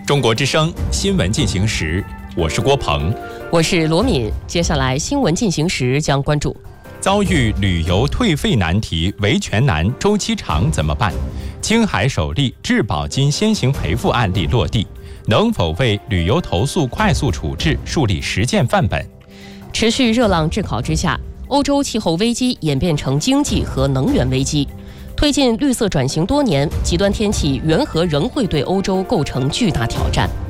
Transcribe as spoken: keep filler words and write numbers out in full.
中国之声新闻进行时，我是郭鹏， 我是罗敏。接下来新闻进行时将关注： 遭遇旅游退费难题，维权难，周期长怎么办？青海首例质保金先行赔付案例落地，能否为旅游投诉快速处置树立实践范本？ 持续热浪炙烤之下，欧洲气候危机演变成经济和能源危机。推进绿色转型多年，极端天气缘何仍会对欧洲构成巨大挑战？